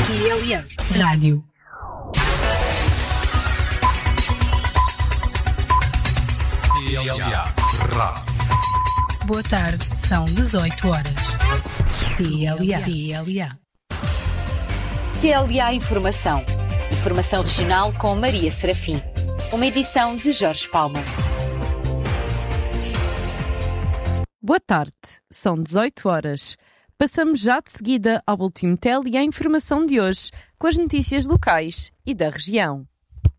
TLM Rádio. TLA Rádio. Boa tarde, são 18 horas. TLA. TLA Informação. Informação regional com Maria Serafim. Uma edição de Jorge Palma. Boa tarde, são 18 horas. Passamos já de seguida ao último TLA Informação de hoje, com as notícias locais e da região.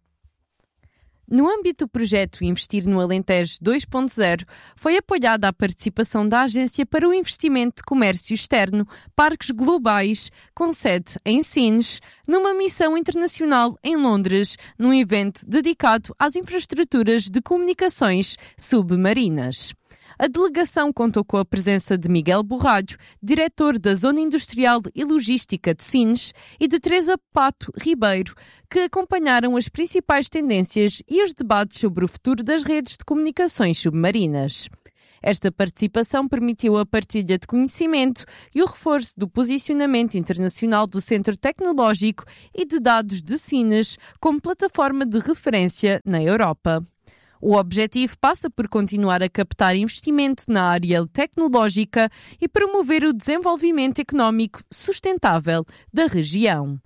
No âmbito do projeto Investir no Alentejo 2.0, foi apoiada a participação da Agência para o Investimento de Comércio Externo Parques Globais, com sede em Sines, numa missão internacional em Londres, num evento dedicado às infraestruturas de comunicações submarinas. A delegação contou com a presença de Miguel Borralho, diretor da Zona Industrial e Logística de Sines, e de Teresa Pato Ribeiro, que acompanharam as principais tendências e os debates sobre o futuro das redes de comunicações submarinas. Esta participação permitiu a partilha de conhecimento e o reforço do posicionamento internacional do Centro Tecnológico e de Dados de Sines como plataforma de referência na Europa. O objetivo passa por continuar a captar investimento na área tecnológica e promover o desenvolvimento económico sustentável da região.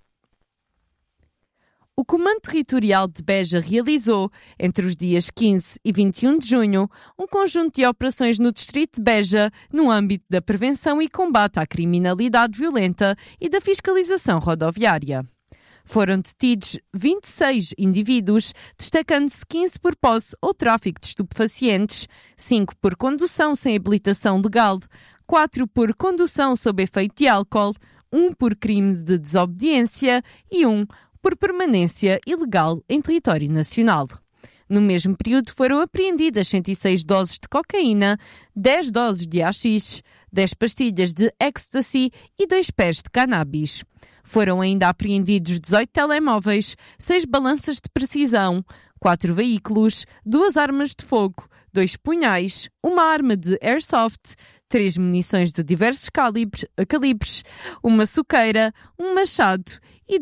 O Comando Territorial de Beja realizou, entre os dias 15 e 21 de junho, um conjunto de operações no distrito de Beja no âmbito da prevenção e combate à criminalidade violenta e da fiscalização rodoviária. Foram detidos 26 indivíduos, destacando-se 15 por posse ou tráfico de estupefacientes, 5 por condução sem habilitação legal, 4 por condução sob efeito de álcool, 1 por crime de desobediência e 1 por permanência ilegal em território nacional. No mesmo período foram apreendidas 106 doses de cocaína, 10 doses de haxixe, 10 pastilhas de ecstasy e 2 pés de cannabis. Foram ainda apreendidos 18 telemóveis, 6 balanças de precisão, 4 veículos, 2 armas de fogo, 2 punhais, uma arma de airsoft, 3 munições de diversos calibres, uma soqueira, um machado e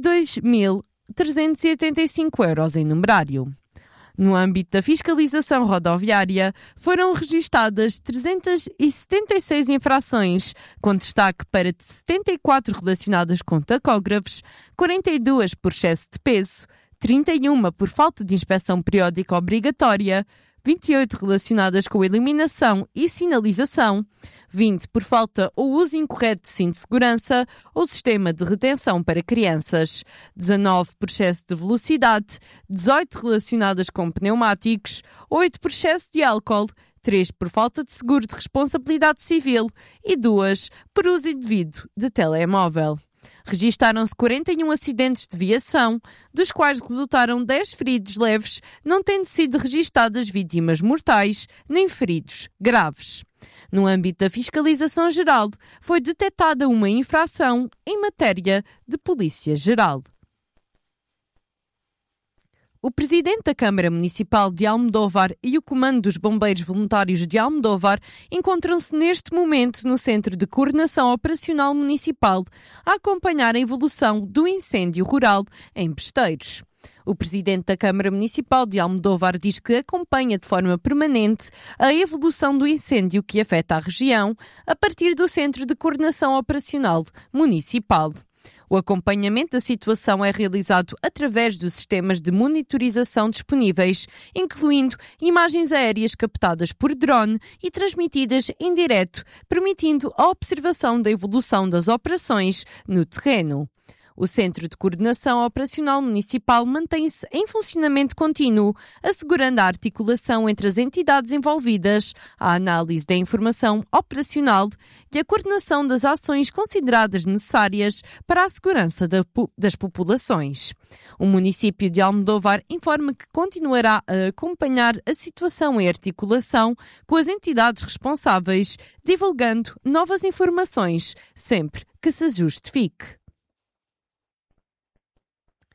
2.385 euros em numerário. No âmbito da fiscalização rodoviária, foram registadas 376 infrações, com destaque para 74 relacionadas com tacógrafos, 42 por excesso de peso, 31 por falta de inspeção periódica obrigatória, 28 relacionadas com eliminação e sinalização, 20 por falta ou uso incorreto de cinto de segurança ou sistema de retenção para crianças, 19 por excesso de velocidade, 18 relacionadas com pneumáticos, 8 por excesso de álcool, 3 por falta de seguro de responsabilidade civil e 2 por uso indevido de telemóvel. Registaram-se 41 acidentes de viação, dos quais resultaram 10 feridos leves, não tendo sido registadas vítimas mortais nem feridos graves. No âmbito da fiscalização geral, foi detectada uma infração em matéria de Polícia Geral. O Presidente da Câmara Municipal de Almodóvar e o Comando dos Bombeiros Voluntários de Almodóvar encontram-se neste momento no Centro de Coordenação Operacional Municipal a acompanhar a evolução do incêndio rural em Besteiros. O Presidente da Câmara Municipal de Almodóvar diz que acompanha de forma permanente a evolução do incêndio que afeta a região a partir do Centro de Coordenação Operacional Municipal. O acompanhamento da situação é realizado através dos sistemas de monitorização disponíveis, incluindo imagens aéreas captadas por drone e transmitidas em direto, permitindo a observação da evolução das operações no terreno. O Centro de Coordenação Operacional Municipal mantém-se em funcionamento contínuo, assegurando a articulação entre as entidades envolvidas, a análise da informação operacional e a coordenação das ações consideradas necessárias para a segurança das populações. O município de Almodóvar informa que continuará a acompanhar a situação em articulação com as entidades responsáveis, divulgando novas informações sempre que se justifique.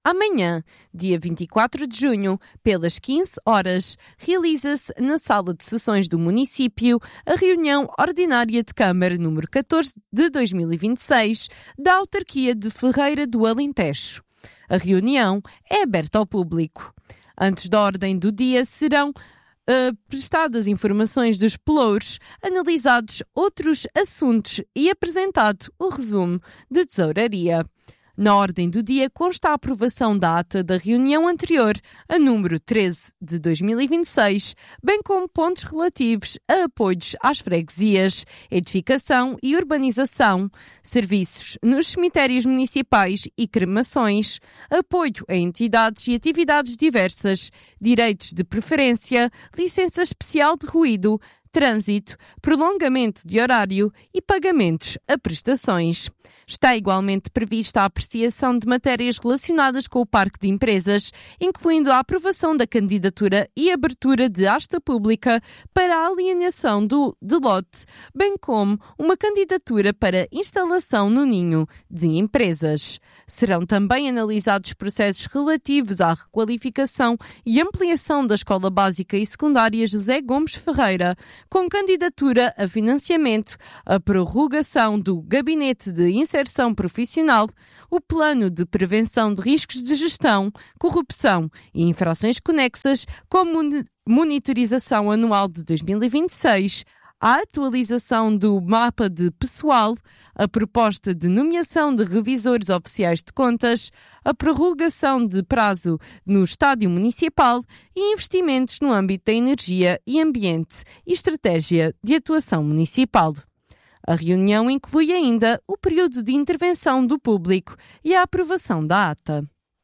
Amanhã, dia 24 de junho, pelas 15 horas, realiza-se na Sala de Sessões do município a reunião ordinária de Câmara número 14 de 2026 da autarquia de Ferreira do Alentejo. A reunião é aberta ao público. Antes da ordem do dia serão prestadas informações dos pelouros, analisados outros assuntos e apresentado o resumo de tesouraria. Na ordem do dia consta a aprovação da ata da reunião anterior, a número 13 de 2026, bem como pontos relativos a apoios às freguesias, edificação e urbanização, serviços nos cemitérios municipais e cremações, apoio a entidades e atividades diversas, direitos de preferência, licença especial de ruído, trânsito, prolongamento de horário e pagamentos a prestações. Está igualmente prevista a apreciação de matérias relacionadas com o parque de empresas, incluindo a aprovação da candidatura e abertura de asta pública para a alienação de lote, bem como uma candidatura para instalação no ninho de empresas. Serão também analisados processos relativos à requalificação e ampliação da Escola Básica e Secundária José Gomes Ferreira, com candidatura a financiamento, a prorrogação do Gabinete de Inserção Profissional, o Plano de Prevenção de Riscos de Gestão, Corrupção e Infrações Conexas, com monitorização anual de 2026, a atualização do mapa de pessoal, a proposta de nomeação de revisores oficiais de contas, a prorrogação de prazo no estádio municipal e investimentos no âmbito da energia e ambiente e estratégia de atuação municipal. A reunião inclui ainda o período de intervenção do público e a aprovação da ata.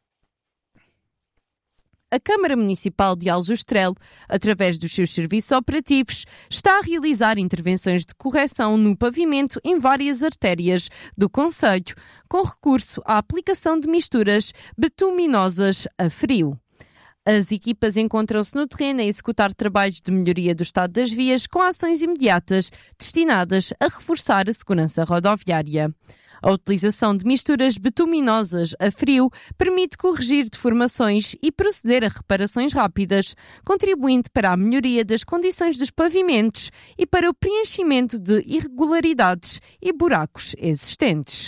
A Câmara Municipal de Aljustrel, através dos seus serviços operativos, está a realizar intervenções de correção no pavimento em várias artérias do concelho, com recurso à aplicação de misturas bituminosas a frio. As equipas encontram-se no terreno a executar trabalhos de melhoria do estado das vias com ações imediatas destinadas a reforçar a segurança rodoviária. A utilização de misturas bituminosas a frio permite corrigir deformações e proceder a reparações rápidas, contribuindo para a melhoria das condições dos pavimentos e para o preenchimento de irregularidades e buracos existentes.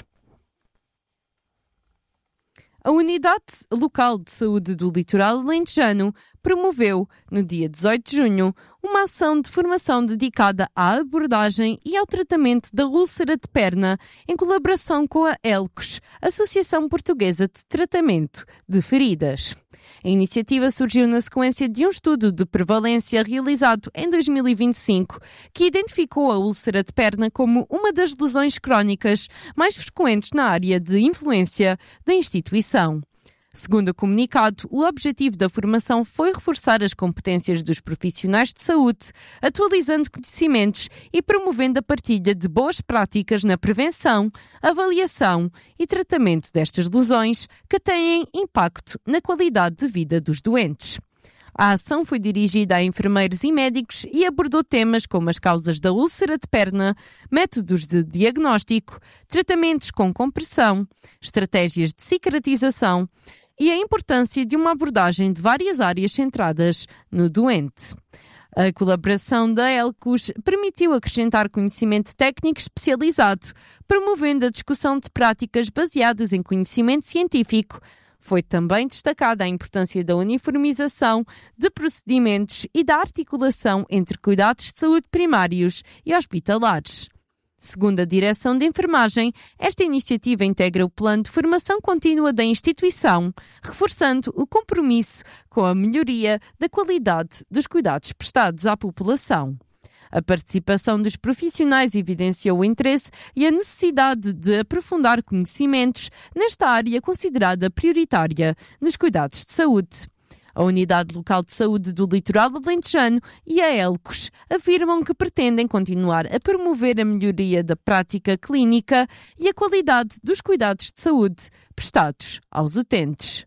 A Unidade Local de Saúde do Litoral Alentejano promoveu, no dia 18 de junho, uma ação de formação dedicada à abordagem e ao tratamento da úlcera de perna, em colaboração com a ELCOS, Associação Portuguesa de Tratamento de Feridas. A iniciativa surgiu na sequência de um estudo de prevalência realizado em 2025, que identificou a úlcera de perna como uma das lesões crónicas mais frequentes na área de influência da instituição. Segundo o comunicado, o objetivo da formação foi reforçar as competências dos profissionais de saúde, atualizando conhecimentos e promovendo a partilha de boas práticas na prevenção, avaliação e tratamento destas lesões que têm impacto na qualidade de vida dos doentes. A ação foi dirigida a enfermeiros e médicos e abordou temas como as causas da úlcera de perna, métodos de diagnóstico, tratamentos com compressão, estratégias de cicatrização e a importância de uma abordagem de várias áreas centradas no doente. A colaboração da ELCOS permitiu acrescentar conhecimento técnico especializado, promovendo a discussão de práticas baseadas em conhecimento científico. Foi também destacada a importância da uniformização de procedimentos e da articulação entre cuidados de saúde primários e hospitalares. Segundo a Direção de Enfermagem, esta iniciativa integra o plano de formação contínua da instituição, reforçando o compromisso com a melhoria da qualidade dos cuidados prestados à população. A participação dos profissionais evidenciou o interesse e a necessidade de aprofundar conhecimentos nesta área considerada prioritária nos cuidados de saúde. A Unidade Local de Saúde do Litoral Alentejano e a ELCOS afirmam que pretendem continuar a promover a melhoria da prática clínica e a qualidade dos cuidados de saúde prestados aos utentes.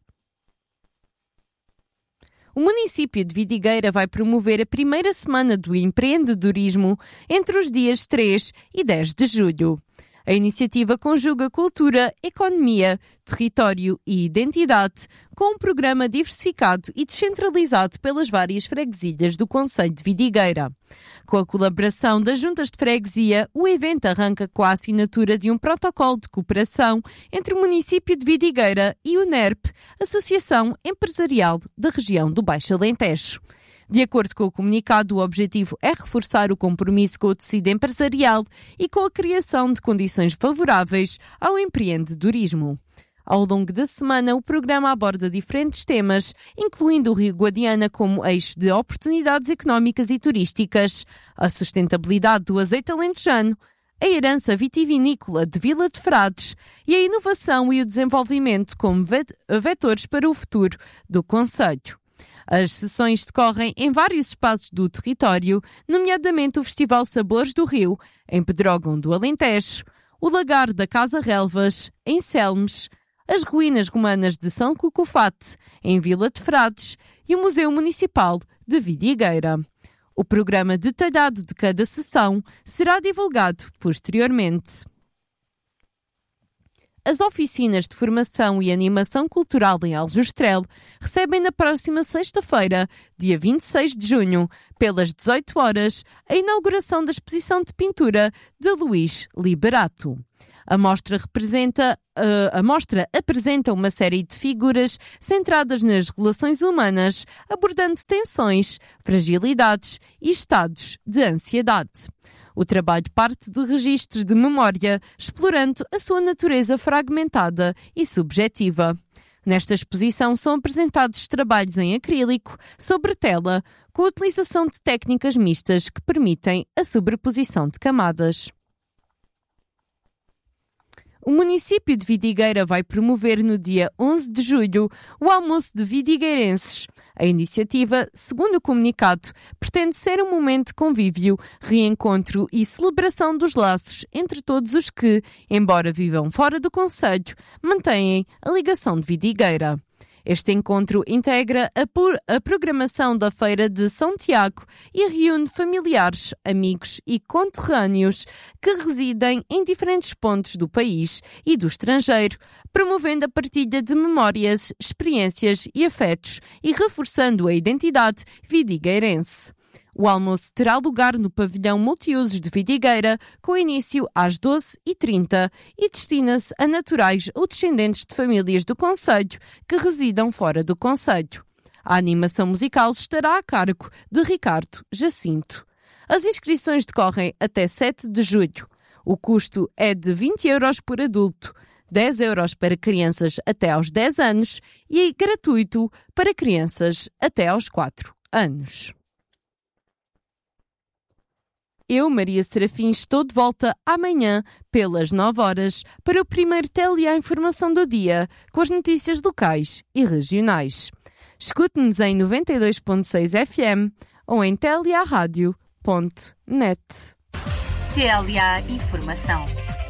O município de Vidigueira vai promover a primeira semana do empreendedorismo entre os dias 3 e 10 de julho. A iniciativa conjuga cultura, economia, território e identidade com um programa diversificado e descentralizado pelas várias freguesias do concelho de Vidigueira. Com a colaboração das juntas de freguesia, o evento arranca com a assinatura de um protocolo de cooperação entre o município de Vidigueira e o NERP, Associação Empresarial da região do Baixo Alentejo. De acordo com o comunicado, o objetivo é reforçar o compromisso com o tecido empresarial e com a criação de condições favoráveis ao empreendedorismo. Ao longo da semana, o programa aborda diferentes temas, incluindo o Rio Guadiana como eixo de oportunidades económicas e turísticas, a sustentabilidade do azeite alentejano, a herança vitivinícola de Vila de Frades e a inovação e o desenvolvimento como vetores para o futuro do concelho. As sessões decorrem em vários espaços do território, nomeadamente o Festival Sabores do Rio, em Pedrógão do Alentejo, o Lagar da Casa Relvas, em Selmes, as ruínas romanas de São Cucufate, em Vila de Frades, e o Museu Municipal de Vidigueira. O programa detalhado de cada sessão será divulgado posteriormente. As oficinas de formação e animação cultural em Aljustrel recebem na próxima sexta-feira, dia 26 de junho, pelas 18 horas, a inauguração da exposição de pintura de Luís Liberato. A mostra apresenta uma série de figuras centradas nas relações humanas, abordando tensões, fragilidades e estados de ansiedade. O trabalho parte de registros de memória, explorando a sua natureza fragmentada e subjetiva. Nesta exposição são apresentados trabalhos em acrílico, sobre tela, com a utilização de técnicas mistas que permitem a sobreposição de camadas. O município de Vidigueira vai promover no dia 11 de julho o almoço de vidigueirenses. A iniciativa, segundo o comunicado, pretende ser um momento de convívio, reencontro e celebração dos laços entre todos os que, embora vivam fora do concelho, mantêm a ligação de Vidigueira. Este encontro integra a programação da Feira de São Tiago e reúne familiares, amigos e conterrâneos que residem em diferentes pontos do país e do estrangeiro, promovendo a partilha de memórias, experiências e afetos e reforçando a identidade vidigueirense. O almoço terá lugar no pavilhão multiusos de Vidigueira, com início às 12h30 e destina-se a naturais ou descendentes de famílias do concelho que residam fora do concelho. A animação musical estará a cargo de Ricardo Jacinto. As inscrições decorrem até 7 de julho. O custo é de 20 € por adulto, 10 € para crianças até aos 10 anos e gratuito para crianças até aos 4 anos. Eu, Maria Serafim, estou de volta amanhã, pelas 9 horas, para o primeiro TLA Informação do Dia, com as notícias locais e regionais. Escute-nos em 92.6 FM ou em tlarádio.net. TLA Informação.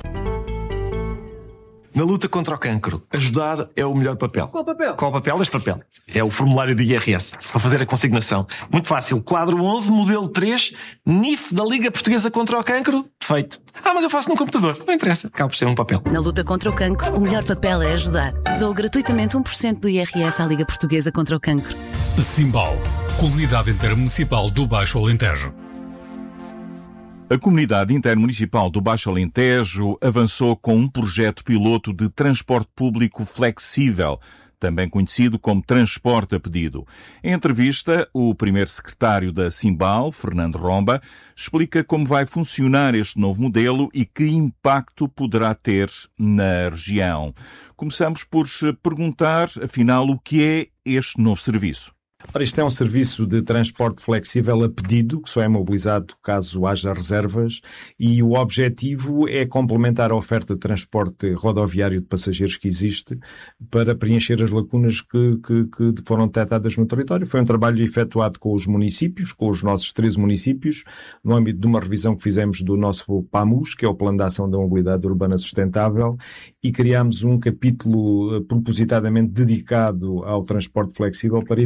Na luta contra o cancro, ajudar é o melhor papel. Qual papel? Qual papel? Este papel. É o formulário do IRS, para fazer a consignação. Muito fácil. Quadro 11, modelo 3, NIF da Liga Portuguesa contra o Cancro. Feito. Mas eu faço num computador. Não interessa. Acaba por ser um papel. Na luta contra o cancro, o melhor papel é ajudar. Dou gratuitamente 1% do IRS à Liga Portuguesa contra o Cancro. Simbal, Comunidade Intermunicipal do Baixo Alentejo. A Comunidade Intermunicipal do Baixo Alentejo avançou com um projeto piloto de transporte público flexível, também conhecido como transporte a pedido. Em entrevista, o primeiro secretário da Simbal, Fernando Romba, explica como vai funcionar este novo modelo e que impacto poderá ter na região. Começamos por perguntar, afinal, o que é este novo serviço. Ora, isto é um serviço de transporte flexível a pedido, que só é mobilizado caso haja reservas, e o objetivo é complementar a oferta de transporte rodoviário de passageiros que existe para preencher as lacunas que foram detectadas no território. Foi um trabalho efetuado com os municípios, com os nossos 13 municípios, no âmbito de uma revisão que fizemos do nosso PAMUS, que é o Plano de Ação da Mobilidade Urbana Sustentável, e criámos um capítulo propositadamente dedicado ao transporte flexível para identificar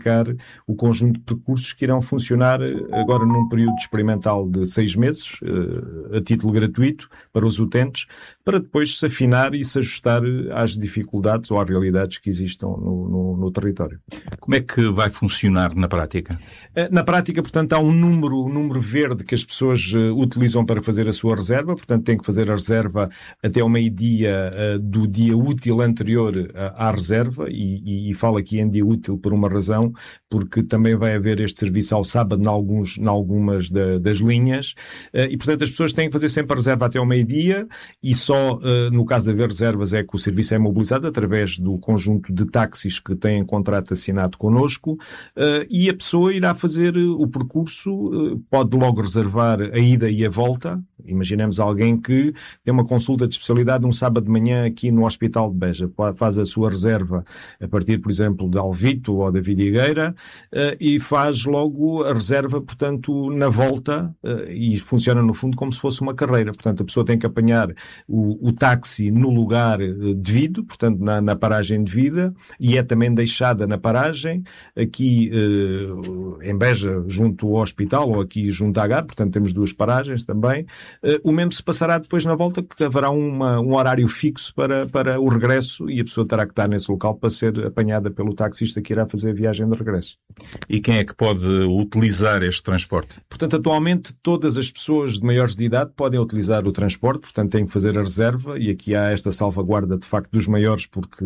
explicar o conjunto de percursos que irão funcionar agora num período experimental de 6 meses, a título gratuito, para os utentes, para depois se afinar e se ajustar às dificuldades ou às realidades que existam no território. Como é que vai funcionar na prática? Na prática, portanto, há um número verde que as pessoas utilizam para fazer a sua reserva, portanto, tem que fazer a reserva até ao meio-dia do dia útil anterior à reserva, e falo aqui em dia útil por uma razão, porque também vai haver este serviço ao sábado em algumas das linhas, e, portanto, as pessoas têm que fazer sempre a reserva até ao meio-dia, e só no caso de haver reservas é que o serviço é mobilizado através do conjunto de táxis que têm contrato assinado connosco, e a pessoa irá fazer o percurso, pode logo reservar a ida e a volta. Imaginemos alguém que tem uma consulta de especialidade um sábado de manhã aqui no Hospital de Beja, faz a sua reserva a partir, por exemplo, de Alvito ou da Vidigueira, e faz logo a reserva, portanto, na volta, e funciona no fundo como se fosse uma carreira. Portanto, a pessoa tem que apanhar o táxi no lugar devido, portanto, na paragem devida, e é também deixada na paragem, aqui em Beja, junto ao hospital, ou aqui junto à Agar, portanto, temos 2 paragens também. O mesmo se passará depois na volta, que haverá um horário fixo para o regresso, e a pessoa terá que estar nesse local para ser apanhada pelo taxista que irá fazer a viagem de regresso. E quem é que pode utilizar este transporte? Portanto, atualmente todas as pessoas de maiores de idade podem utilizar o transporte, portanto têm que fazer a reserva, e aqui há esta salvaguarda de facto dos maiores, porque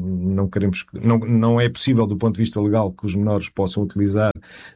não é possível do ponto de vista legal que os menores possam utilizar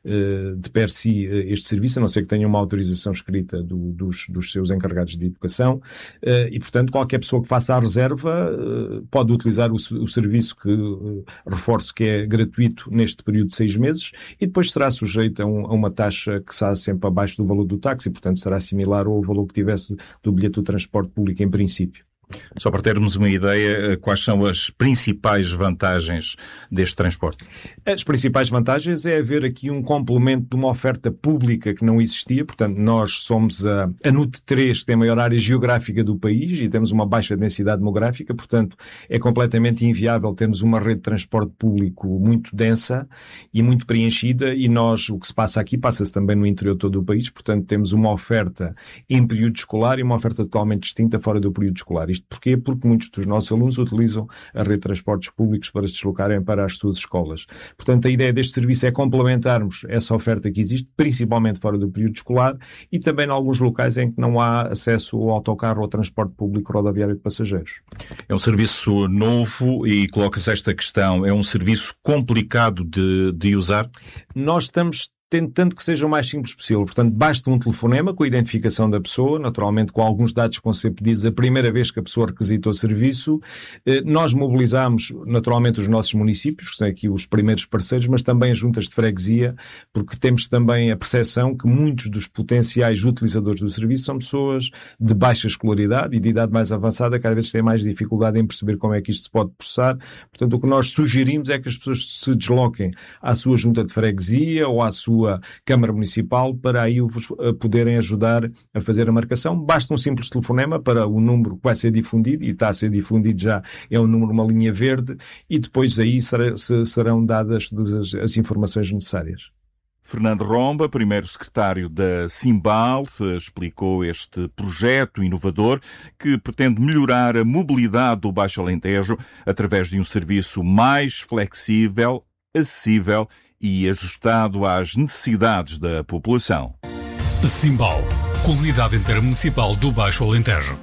de per si este serviço, a não ser que tenham uma autorização escrita dos seus encarregados de educação, e portanto qualquer pessoa que faça a reserva pode utilizar o serviço, que reforço que é gratuito neste período de 6 meses, e depois será sujeito a uma taxa que será sempre abaixo do valor do táxi, portanto será similar ao valor que tivesse do bilhete do transporte público em princípio. Só para termos uma ideia, quais são as principais vantagens deste transporte? As principais vantagens é haver aqui um complemento de uma oferta pública que não existia. Portanto, nós somos a NUT 3, que tem a maior área geográfica do país, e temos uma baixa densidade demográfica, portanto é completamente inviável termos uma rede de transporte público muito densa e muito preenchida, e o que se passa aqui passa-se também no interior de todo o país. Portanto, temos uma oferta em período escolar e uma oferta totalmente distinta fora do período escolar. Isto porquê? Porque muitos dos nossos alunos utilizam a rede de transportes públicos para se deslocarem para as suas escolas. Portanto, a ideia deste serviço é complementarmos essa oferta que existe, principalmente fora do período escolar, e também em alguns locais em que não há acesso ao autocarro ou ao transporte público rodoviário de passageiros. É um serviço novo e coloca-se esta questão. É um serviço complicado de usar? Nós estamos tentando que seja o mais simples possível. Portanto, basta um telefonema com a identificação da pessoa, naturalmente com alguns dados que vão ser pedidos a primeira vez que a pessoa requisita o serviço. Nós mobilizamos, naturalmente, os nossos municípios, que são aqui os primeiros parceiros, mas também as juntas de freguesia, porque temos também a percepção que muitos dos potenciais utilizadores do serviço são pessoas de baixa escolaridade e de idade mais avançada, que às vezes têm mais dificuldade em perceber como é que isto se pode processar. Portanto, o que nós sugerimos é que as pessoas se desloquem à sua junta de freguesia ou à sua Câmara Municipal para aí poderem ajudar a fazer a marcação. Basta um simples telefonema para o número que vai ser difundido, e está a ser difundido já, é um número, uma linha verde, e depois aí serão dadas as informações necessárias. Fernando Romba, primeiro secretário da Simbal, explicou este projeto inovador que pretende melhorar a mobilidade do Baixo Alentejo através de um serviço mais flexível, acessível e ajustado às necessidades da população. Simbal, Comunidade Intermunicipal do Baixo Alentejo.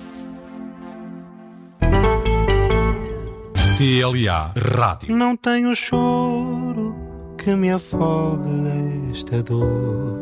TLA Rádio. Não tenho choro que me afogue esta dor.